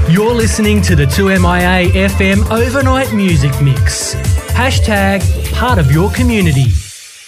You're listening to the 2MIA FM Overnight Music Mix. Hashtag part of your community.